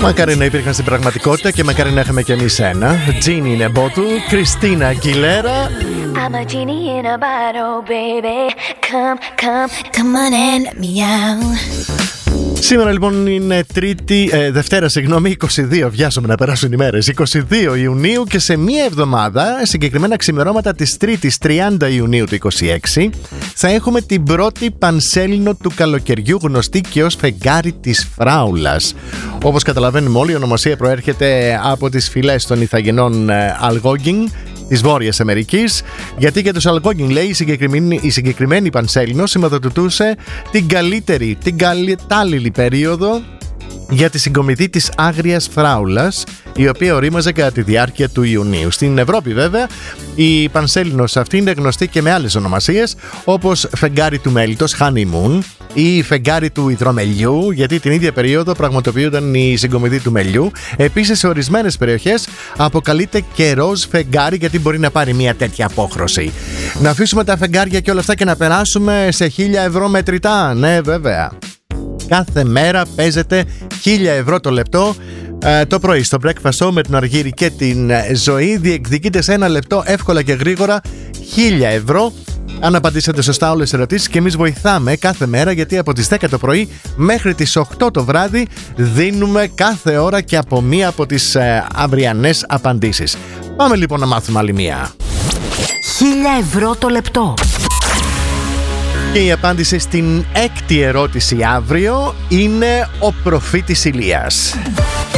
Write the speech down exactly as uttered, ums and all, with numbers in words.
Μακάρι να υπήρχαν στην πραγματικότητα και μακάρι να είχαμε κι εμείς ένα. Genie in a bottle, Κριστίνα Αγγιλέρα. I'm a genie in a bottle, baby. Come, come, come on and let me out. Σήμερα λοιπόν είναι τρίτη, ε, Δευτέρα, συγγνώμη, είκοσι δύο, βιάζομαι να περάσουν οι μέρες, είκοσι δύο Ιουνίου, και σε μία εβδομάδα, συγκεκριμένα ξημερώματα της Τρίτης τριάντα Ιουνίου του είκοσι έξι, θα έχουμε την πρώτη πανσέλινο του καλοκαιριού, γνωστή και ως φεγγάρι της Φράουλας. Όπως καταλαβαίνουμε όλοι, η ονομασία προέρχεται από τις φυλές των Ιθαγενών Αλγόγκιν της Βόρειας Αμερικής, γιατί για τους Αλγόγκιν, λέει, η συγκεκριμένη, η συγκεκριμένη πανσέλινο σηματοδοτούσε την καλύτερη, την κατάλληλη περίοδο για τη συγκομιδή της άγριας φράουλας, η οποία ορίμαζε κατά τη διάρκεια του Ιουνίου. Στην Ευρώπη βέβαια η πανσέλινος αυτή είναι γνωστή και με άλλες ονομασίες, όπως φεγγάρι του μέλιτος, honeymoon, ή φεγγάρι του υδρομελιού, γιατί την ίδια περίοδο πραγματοποιούνταν η συγκομιδή του μελιού. Επίσης σε ορισμένες περιοχές αποκαλείται και ροζ φεγγάρι, γιατί μπορεί να πάρει μια τέτοια απόχρωση. Να αφήσουμε τα φεγγάρια και όλα αυτά και να περάσουμε σε χίλια ευρώ μετρητά. Ναι, βέβαια. Κάθε μέρα παίζεται χίλια ευρώ το λεπτό. Ε, το πρωί στο Breakfast Show με τον Αργύρη και την Ζωή διεκδικείτε σε ένα λεπτό εύκολα και γρήγορα χίλια ευρώ. Αν απαντήσετε σωστά όλες τις ερωτήσεις, και εμείς βοηθάμε κάθε μέρα, γιατί από τις δέκα το πρωί μέχρι τις οκτώ το βράδυ δίνουμε κάθε ώρα και από μία από τις ε, αυριανές απαντήσεις. Πάμε λοιπόν να μάθουμε άλλη μία. χίλια ευρώ το λεπτό. Και η απάντηση στην έκτη ερώτηση αύριο είναι ο προφήτης Ηλίας.